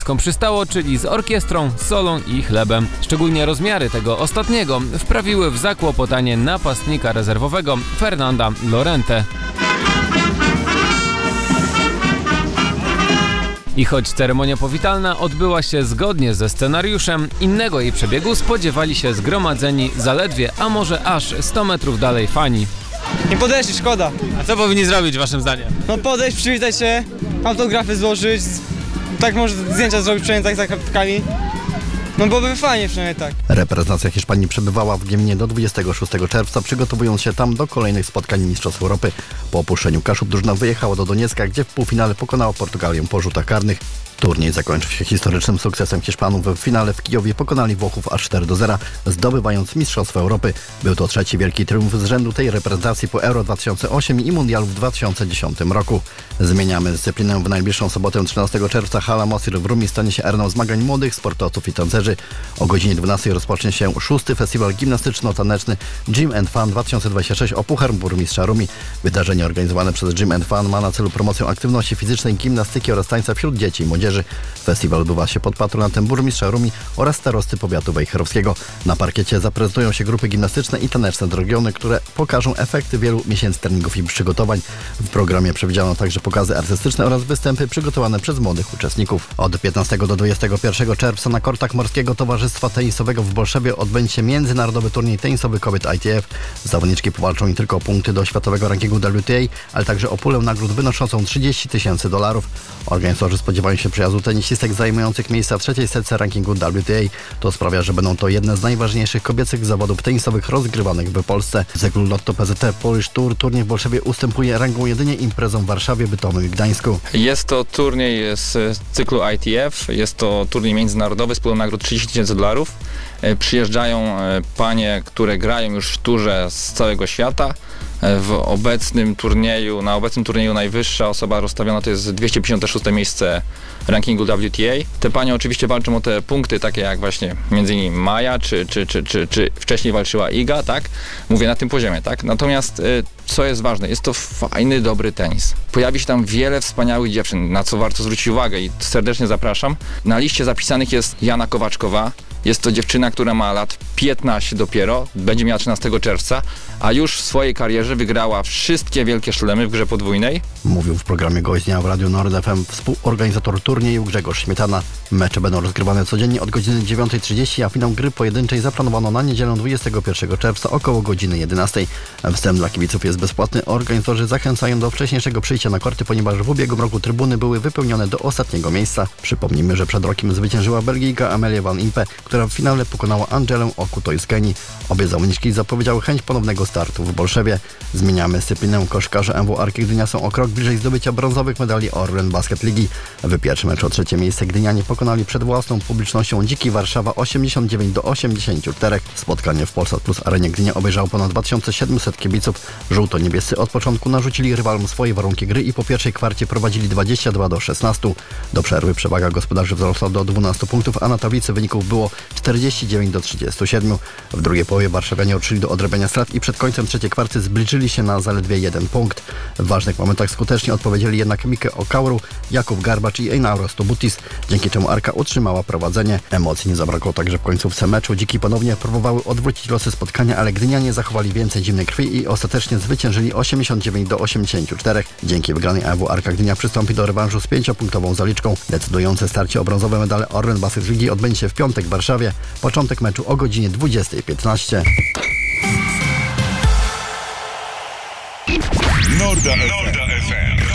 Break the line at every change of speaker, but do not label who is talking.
przystało, czyli z orkiestrą, solą i chlebem. Szczególnie rozmiary tego ostatniego wprawiły w zakłopotanie napastnika rezerwowego Fernanda Llorente. I choć ceremonia powitalna odbyła się zgodnie ze scenariuszem, innego jej przebiegu spodziewali się zgromadzeni zaledwie, a może aż 100 metrów dalej fani.
Nie podeszli, szkoda.
A co powinni zrobić waszym zdaniem?
No podejść, przywitać się, autografy złożyć, tak może zdjęcia zrobić przynajmniej tak za kartkami. No byłoby fajnie przynajmniej tak.
Reprezentacja Hiszpanii przebywała w Gieminie do 26 czerwca, przygotowując się tam do kolejnych spotkań Mistrzostw Europy. Po opuszczeniu Kaszub drużyna wyjechała do Doniecka, gdzie w półfinale pokonała Portugalię po rzutach karnych. Turniej zakończył się historycznym sukcesem Hiszpanów. W finale w Kijowie pokonali Włochów aż 4-0, zdobywając Mistrzostwo Europy. Był to trzeci wielki triumf z rzędu tej reprezentacji po Euro 2008 i Mundialu w 2010 roku. Zmieniamy dyscyplinę. W najbliższą sobotę 13 czerwca hala Mosir w Rumi stanie się areną zmagań młodych sportowców i tancerzy. O godzinie 12 rozpocznie się 6. Festiwal gimnastyczno-taneczny Gym & Fun 2026 o Puchar Burmistrza Rumi. Wydarzenie organizowane przez Gym & Fun ma na celu promocję aktywności fizycznej, gimnastyki oraz tańca wśród dzieci i młodzieży. Festiwal odbywa się pod patronatem burmistrza Rumi oraz starosty powiatu wejherowskiego. Na parkiecie zaprezentują się grupy gimnastyczne i taneczne z regionu, które pokażą efekty wielu miesięcy treningów i przygotowań. W programie przewidziano także pokazy artystyczne oraz występy przygotowane przez młodych uczestników. Od 15 do 21 czerwca na kortach Morskiego Towarzystwa Tenisowego w Bolszewie odbędzie się międzynarodowy turniej tenisowy kobiet ITF. Zawodniczki powalczą nie tylko o punkty do światowego rankingu WTA, ale także o pulę nagród wynoszącą $30,000. Organizatorzy spodziewają się przyjazdu tenisistek zajmujących miejsca w trzeciej setce rankingu WTA. To sprawia, że będą to jedne z najważniejszych kobiecych zawodów tenisowych rozgrywanych w Polsce. W cyklu Lotto PZT Polish Tour turniej w Bolszewie ustępuje rangą jedynie imprezom w Warszawie, Bytomiu i Gdańsku.
Jest to turniej z cyklu ITF, jest to turniej międzynarodowy z pulą nagród $30,000. Przyjeżdżają panie, które grają już w turze z całego świata. Na obecnym turnieju najwyższa osoba rozstawiona to jest 256 miejsce rankingu WTA. Te panie oczywiście walczą o te punkty, takie jak właśnie między innymi Maja, czy wcześniej walczyła Iga, tak? Mówię na tym poziomie, tak? Natomiast co jest ważne, jest to fajny, dobry tenis. Pojawi się tam wiele wspaniałych dziewczyn, na co warto zwrócić uwagę i serdecznie zapraszam. Na liście zapisanych jest Jana Kowaczkowa. Jest to dziewczyna, która ma lat 15 dopiero, będzie miała 13 czerwca, a już w swojej karierze wygrała wszystkie wielkie szlemy w grze podwójnej.
Mówił w programie Gość Dnia w Radiu Nord FM współorganizator turnieju Grzegorz Śmietana. Mecze będą rozgrywane codziennie od godziny 9:30, a finał gry pojedynczej zaplanowano na niedzielę 21 czerwca około godziny 11. Wstęp dla kibiców jest bezpłatny. Organizatorzy zachęcają do wcześniejszego przyjścia na korty, ponieważ w ubiegłym roku trybuny były wypełnione do ostatniego miejsca. Przypomnijmy, że przed rokiem zwyciężyła Belgijka Amelia Van Impe, która w finale pokonała Angelę Okuto z Kenii. Obie zawodniczki zapowiedziały chęć ponownego startu w Bolszewie. Zmieniamy dyscyplinę. Koszykarze MW Arki Gdynia są o krok bliżej zdobycia brązowych medali Orlen Basket Ligi. W pierwszym meczu o trzecie miejsce Gdynianie pokonali przed własną publicznością Dziki Warszawa 89-84. Spotkanie w Polsat Plus Arenie Gdynia obejrzało ponad 2700 kibiców. Żółto-niebiescy od początku narzucili rywalom swoje warunki gry i po pierwszej kwarcie prowadzili 22-16. Do przerwy przewaga gospodarzy wzrosła do 12 punktów, a na tablicy wyników było 49-37. W drugiej połowie warszawianie ruszyli do odrabiania strat i przed końcem trzeciej kwarty zbliżyli się na zaledwie 1 punkt. W ważnych momentach skutecznie odpowiedzieli jednak Mike Okauru, Jakub Garbacz i Einauro Stobutis, dzięki czemu Arka utrzymała prowadzenie. Emocji nie zabrakło także w końcówce meczu. Dziki ponownie próbowały odwrócić losy spotkania, ale Gdynianie zachowali więcej zimnej krwi i ostatecznie zwyciężyli 89-84. Dzięki wygranej AW Arka Gdynia przystąpi do rewanżu z 5-punktową zaliczką. Decydujące starcie o brązowe medale Orlen Basket Ligi odbędzie się w piątek w Warszawie. Początek meczu o godzinie 20:15.
Norda FM.